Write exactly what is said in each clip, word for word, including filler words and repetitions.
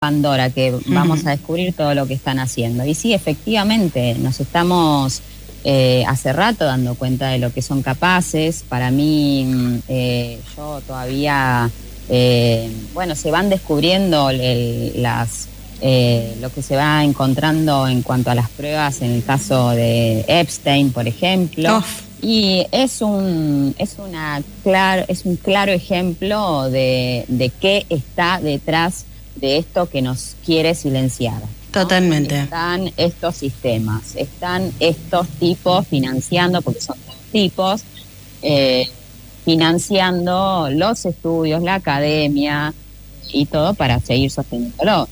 Pandora, que vamos Uh-huh. a descubrir todo lo que están haciendo. Y sí, efectivamente, nos estamos eh, hace rato dando cuenta de lo que son capaces. Para mí, eh, yo todavía, eh, bueno, se van descubriendo el, las, eh, lo que se va encontrando en cuanto a las pruebas en el caso de Epstein, por ejemplo. Oh. Y es un, es una claro, es un claro ejemplo de, de qué está detrás de esto que nos quiere silenciar, ¿no? Totalmente. Están estos sistemas, están estos tipos financiando, porque son tipos, eh, financiando los estudios, la academia y todo para seguir sosteniéndolos.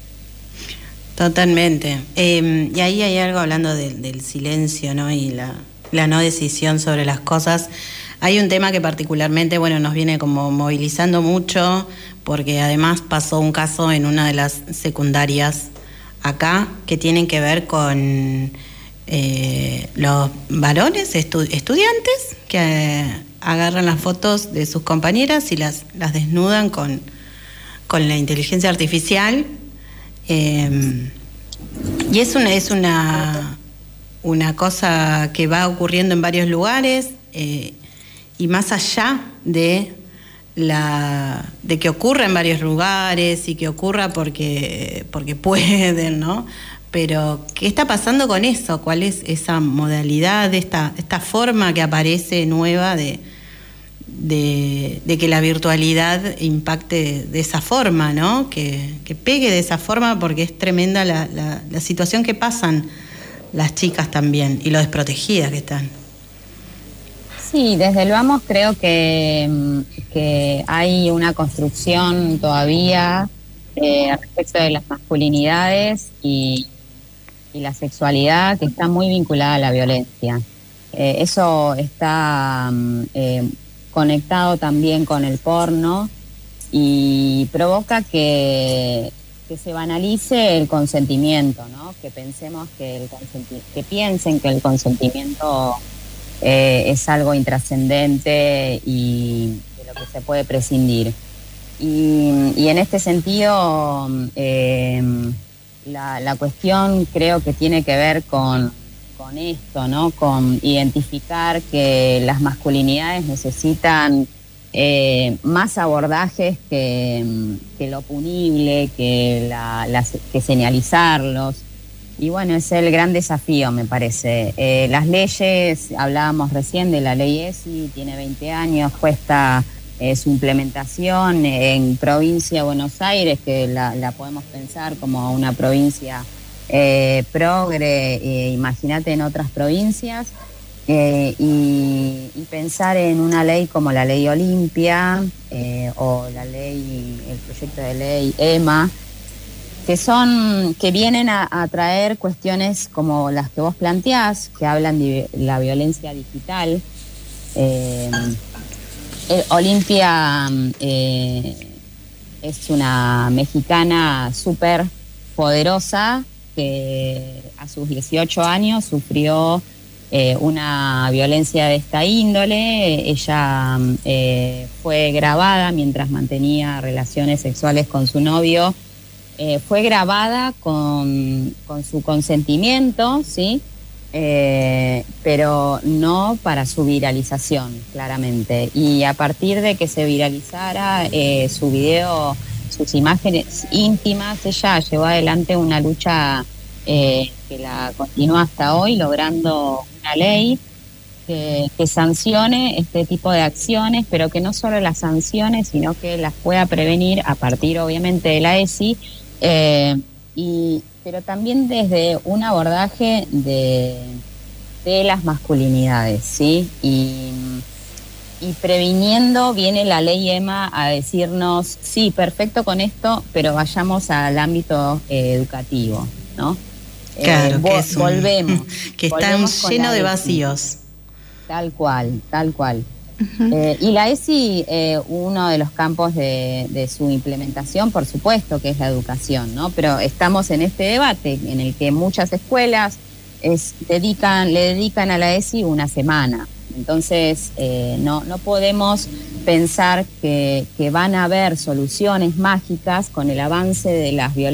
Totalmente. Eh, y ahí hay algo hablando de, del silencio, ¿no? Y la, la no decisión sobre las cosas. Hay un tema que particularmente, bueno, nos viene como movilizando mucho, porque además pasó un caso en una de las secundarias acá que tienen que ver con eh, los varones estu- estudiantes que eh, agarran las fotos de sus compañeras y las, las desnudan con, con la inteligencia artificial. Eh, y es una, es una, una cosa que va ocurriendo en varios lugares, eh, y más allá de la de que ocurra en varios lugares y que ocurra porque porque pueden, ¿no? Pero ¿qué está pasando con eso? ¿Cuál es esa modalidad, esta esta forma que aparece nueva de de, de que la virtualidad impacte de esa forma, ¿no? Que, que pegue de esa forma, porque es tremenda la, la, la situación que pasan las chicas también y lo desprotegidas que están. Sí, desde el vamos creo que, que hay una construcción todavía eh, respecto de las masculinidades y, y la sexualidad que está muy vinculada a la violencia. Eh, eso está eh, conectado también con el porno y provoca que, que se banalice el consentimiento, ¿no? Que pensemos que el consenti- que piensen que el consentimiento Eh, es algo intrascendente y de lo que se puede prescindir. Y, y en este sentido, eh, la, la cuestión creo que tiene que ver con, con esto, ¿no? Con identificar que las masculinidades necesitan eh, más abordajes que, que lo punible, que, la, la, que señalizarlos. Y bueno, es el gran desafío, me parece. Eh, las leyes, hablábamos recién de la ley ESI, tiene veinte años, cuesta eh, su implementación en provincia de Buenos Aires, que la, la podemos pensar como una provincia eh, progre, eh, imagínate en otras provincias, eh, y, y pensar en una ley como la ley Olimpia eh, o la ley, el proyecto de ley EMA, que son, que vienen a, a traer cuestiones como las que vos planteás, que hablan de la violencia digital. Eh, Olimpia eh, es una mexicana súper poderosa que a sus dieciocho años sufrió eh, una violencia de esta índole. Ella eh, fue grabada mientras mantenía relaciones sexuales con su novio. Eh, fue grabada con, con su consentimiento, ¿sí? Eh, pero no para su viralización, claramente. Y a partir de que se viralizara eh, su video, sus imágenes íntimas, ella llevó adelante una lucha eh, que la continúa hasta hoy, logrando una ley que, que sancione este tipo de acciones, pero que no solo las sancione, sino que las pueda prevenir a partir, obviamente, de la ESI. Eh, y, pero también desde un abordaje de, de las masculinidades, ¿sí? Y, y previniendo viene la ley EMA a decirnos, sí, perfecto con esto, pero vayamos al ámbito eh, educativo, ¿no? Claro, eh, que, es un, volvemos. que está lleno de vacíos. Tal cual, tal cual. Uh-huh. Eh, y la ESI, eh, uno de los campos de, de su implementación, por supuesto que es la educación, ¿no? Pero estamos en este debate en el que muchas escuelas es, dedican, le dedican a la ESI una semana. Entonces, eh, no, no podemos pensar que, que van a haber soluciones mágicas con el avance de las violencias